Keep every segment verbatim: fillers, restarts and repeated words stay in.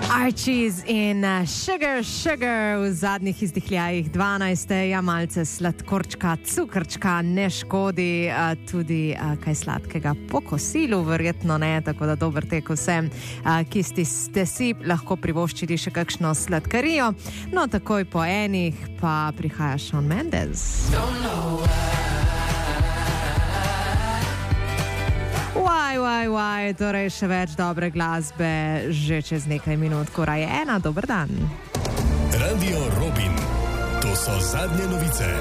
Archies in Sugar, Sugar v zadnjih izdihljajih dvanajsteja, malce sladkorčka, cukrčka ne škodi, tudi kaj sladkega po kosilu, verjetno ne, tako da dober tek vsem, ki ste si lahko privoščili še kakšno sladkarijo. No, takoj po enih pa prihaja Shawn Mendes. Why, why, why, torej še več dobre glasbe že čez nekaj minut, ko je ena, dober dan. Radio Robin, to so zadnje novice.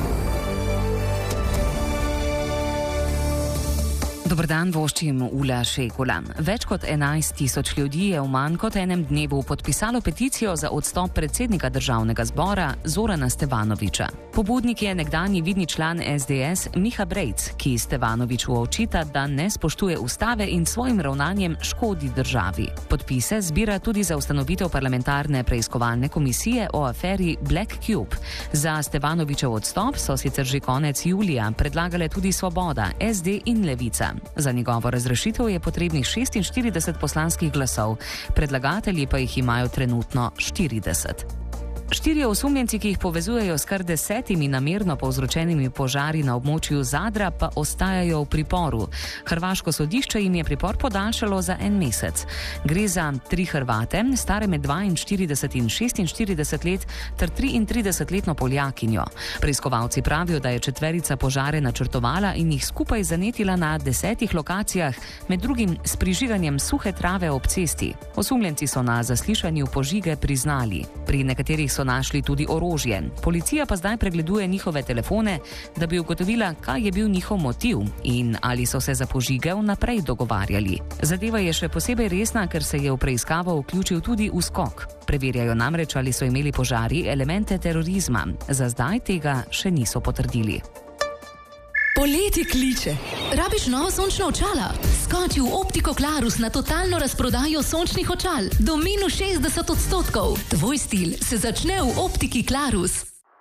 Dober dan, voščim Ula Šekula. Več kot enajst tisoč ljudi je v manj kot enem dnevu podpisalo peticijo za odstop predsednika državnega zbora Zorana Stevanovića. Pobudnik je nekdanji vidni član S D S Miha Brejc, ki Stevanoviću očita, da ne spoštuje ustave in svojim ravnanjem škodi državi. Podpise zbira tudi za ustanovitev parlamentarne preiskovalne komisije o aferi Black Cube. Za Stevanovićev odstop so sicer že konec julija predlagale tudi Svoboda, S D in Levica. Za njegovo razrešitev je potrebnih šestinštirideset poslanskih glasov, predlagatelji pa jih imajo trenutno štirideset. Štirje osumljenci, ki jih povezujejo s kar desetimi namerno povzročenimi požari na območju Zadra, pa ostajajo v priporu. Hrvaško sodišče jim je pripor podaljšalo za en mesec. Gre za tri Hrvate, stare med dvainštirideset in šestinštirideset let, ter triintridesetletno Poljakinjo. Preiskovalci pravijo, da je četverica požare načrtovala in jih skupaj zanetila na desetih lokacijah, med drugim s prižiganjem suhe trave ob cesti. Osumljenci so na zaslišanju požige priznali. Pri nekaterih so našli tudi orožje. Policija pa zdaj pregleduje njihove telefone, da bi ugotovila, kaj je bil njihov motiv in ali so se za požige vnaprej dogovarjali. Zadeva je še posebej resna, ker se je v preiskavo vključil tudi U S K O K. Preverjajo namreč, ali so imeli požari elemente terorizma. Za zdaj tega še niso potrdili. Poletje kliče. Rabiš novo sončno očala? Skoči v Optiko Klarus na totalno razprodajo sončnih očal. Do minus šestdeset odstotkov. Tvoj stil se začne v Optiki Klarus.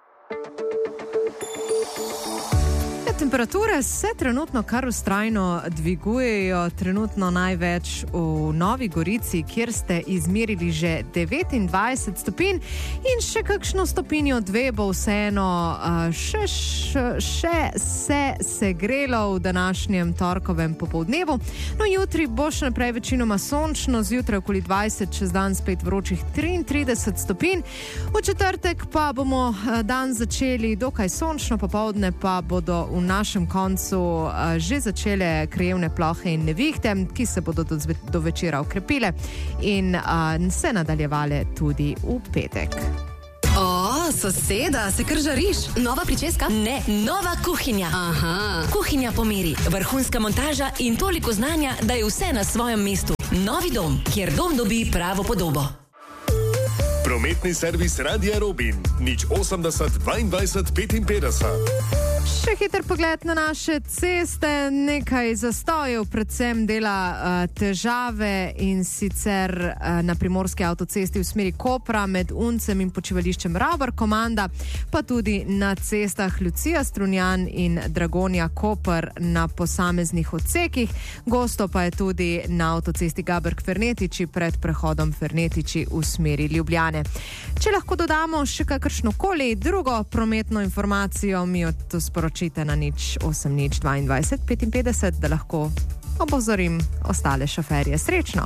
Temperature se trenutno kar vztrajno dvigujejo, trenutno največ v Novi Gorici, kjer ste izmerili že devetindvajset stopinj in še kakšno stopinjo dve bo vseeno še, še, še se segrelo v današnjem torkovem popoldnevu. No, jutri bo še naprej večinoma sončno, zjutraj okoli dvajset, čez dan spet vročih triintrideset stopinj. V četrtek pa bomo dan začeli dokaj sončno, popoldne pa bodo v našem koncu uh, že začele krajevne plohe in nevihte, ki se bodo do, do večera okrepile in uh, se nadaljevale tudi v petek. O, soseda, se kar žariš? Nova pričeska? Ne, nova kuhinja. Aha, kuhinja po meri, vrhunska montaža in toliko znanja, da je vse na svojem mestu. Novi dom, kjer dom dobi pravo podobo. Prometni servis Radia Robin, nič osemdeset dvaindvajset petinpetdeset. Še hiter pogled na naše ceste, nekaj zastojev, predvsem dela uh, težave in sicer uh, na primorski avtocesti v smeri Kopra med Uncem in počivališčem Ravbar Komanda, pa tudi na cestah Lucija Strunjan in Dragonja Koper na posameznih odsekih. Gosto pa je tudi na avtocesti Gaberg Fernetiči pred prehodom Fernetiči v smeri Ljubljane. Če lahko dodamo še kakršnokoli drugo prometno informacijo, mi jo to sporočite na nič osem nič dvaindvajset petinpetdeset, da lahko opozorim ostale šoferje. Srečno!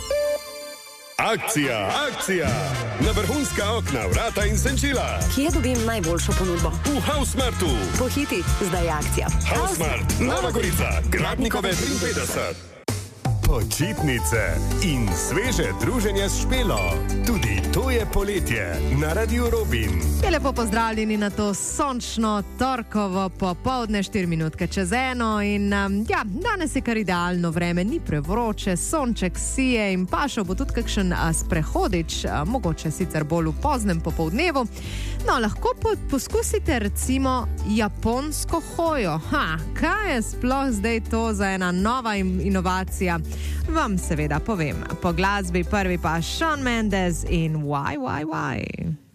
Akcija, akcija! Na vrhunska okna, vrata in senčila. Kje dobim najboljšo ponudbo? V Hausmartu. Pohiti, zdaj je akcija. Hausmart, Nova Gorica, Gradnikove triinpetdeset. Počitnice in sveže druženje s Špelo. Tudi to je poletje na Radio Robin. Je lepo pozdravljeni na to sončno torkovo popoldne, štiri minutke čez eno in um, ja, danes je kar idealno vreme, ni prevroče, sonček sije in pašel bo tudi kakšen a, sprehodič, a, mogoče sicer bolj v poznem popoldnevu. No, lahko po, poskusite recimo japonsko hojo. Ha, kaj je sploh zdaj to za ena nova in, inovacija? Vam seveda povem. Po glasbi prvi pa Shawn Mendes in Why, Why, Why.